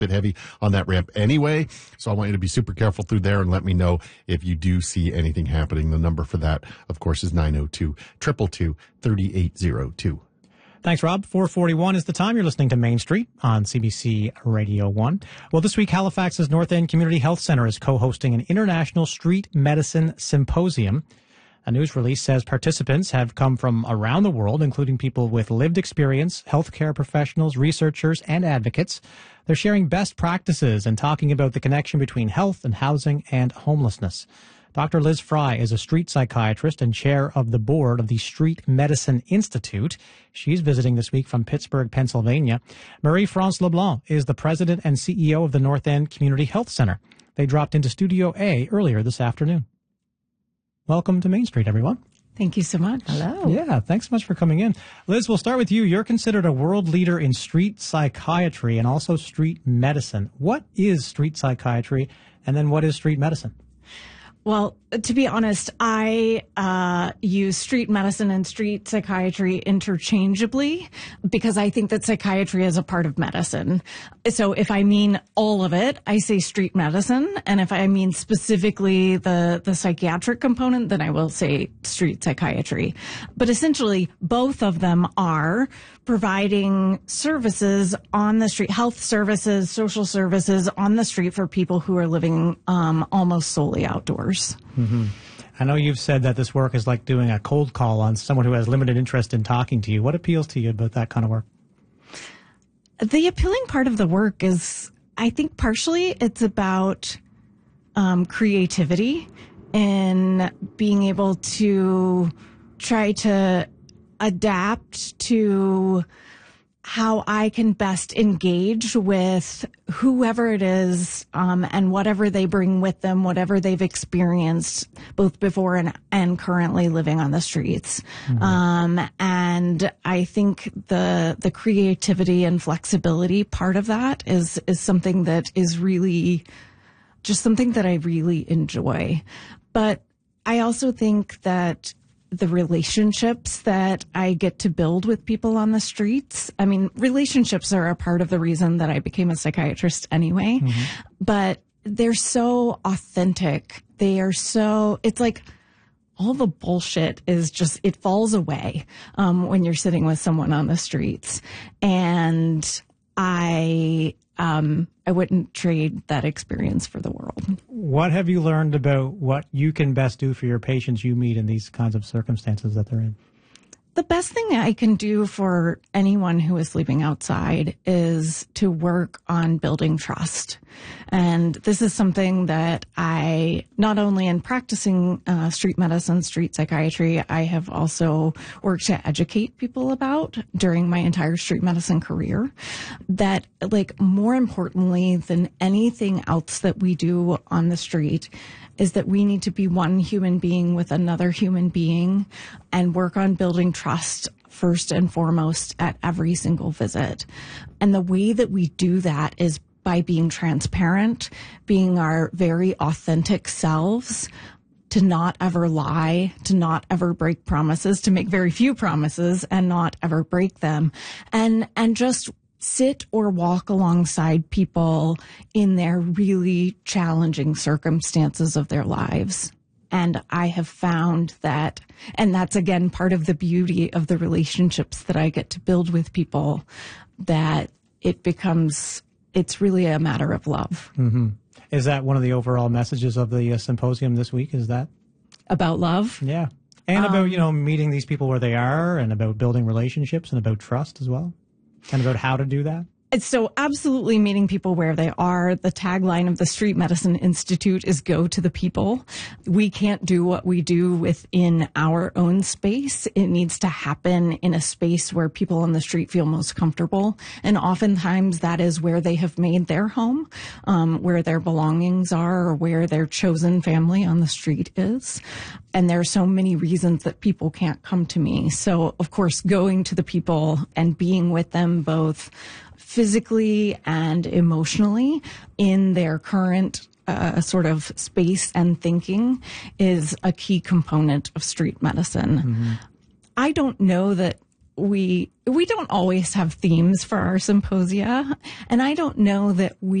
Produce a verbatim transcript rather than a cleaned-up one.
bit heavy on that ramp anyway. So I want you to be super careful through there and let me know if you do see anything happening. The number for that, of course, is nine oh two, two two two, three eight oh two. Thanks, Rob. four forty-one is the time. You're listening to Main Street on C B C Radio one. Well, this week, Halifax's North End Community Health Centre is co-hosting an International Street Medicine Symposium. A news release says participants have come from around the world, including people with lived experience, healthcare professionals, researchers, and advocates. They're sharing best practices and talking about the connection between health and housing and homelessness. Doctor Liz Fry is a street psychiatrist and chair of the board of the Street Medicine Institute. She's visiting this week from Pittsburgh, Pennsylvania. Marie-France Leblanc is the president and C E O of the North End Community Health Centre. They dropped into Studio A earlier this afternoon. Welcome to Main Street, everyone. Thank you so much. Hello. Yeah, thanks so much for coming in. Liz, we'll start with you. You're considered a world leader in street psychiatry and also street medicine. What is street psychiatry, and then what is street medicine? Well, to be honest, I uh, use street medicine and street psychiatry interchangeably because I think that psychiatry is a part of medicine. So if I mean all of it, I say street medicine. And if I mean specifically the, the psychiatric component, then I will say street psychiatry. But essentially, both of them are providing services on the street, health services, social services on the street for people who are living um, almost solely outdoors. Mm-hmm. I know you've said that this work is like doing a cold call on someone who has limited interest in talking to you. What appeals to you about that kind of work? The appealing part of the work is, I think partially it's about um, creativity and being able to try to adapt to how I can best engage with whoever it is um, and whatever they bring with them, whatever they've experienced both before and, and currently living on the streets. Mm-hmm. Um, and I think the the creativity and flexibility part of that is is something that is really just something that I really enjoy. But I also think that the relationships that I get to build with people on the streets. I mean, relationships are a part of the reason that I became a psychiatrist anyway, mm-hmm. but they're so authentic. They are so, it's like all the bullshit is just, it falls away um, when you're sitting with someone on the streets. And I, um, I wouldn't trade that experience for the world. What have you learned about what you can best do for your patients you meet in these kinds of circumstances that they're in? The best thing I can do for anyone who is sleeping outside is to work on building trust. And this is something that I, not only in practicing uh, street medicine, street psychiatry, I have also worked to educate people about during my entire street medicine career. That, like, more importantly than anything else that we do on the street, is that we need to be one human being with another human being and work on building trust first and foremost at every single visit. And the way that we do that is by being transparent, being our very authentic selves, to not ever lie, to not ever break promises, to make very few promises and not ever break them, and and just sit or walk alongside people in their really challenging circumstances of their lives. And I have found that, and that's again part of the beauty of the relationships that I get to build with people, that it becomes, it's really a matter of love. Mm-hmm. Is that one of the overall messages of the uh, symposium this week? Is that about love? Yeah. And um, about, you know, meeting these people where they are, and about building relationships, and about trust as well? And about how to do that? So absolutely meeting people where they are. The tagline of the Street Medicine Institute is go to the people. We can't do what we do within our own space. It needs to happen in a space where people on the street feel most comfortable. And oftentimes that is where they have made their home, um, where their belongings are, or where their chosen family on the street is. And there are so many reasons that people can't come to me. So, of course, going to the people and being with them both physically and emotionally in their current uh, sort of space and thinking is a key component of street medicine. Mm-hmm. I don't know that we we don't always have themes for our symposia, and I don't know that we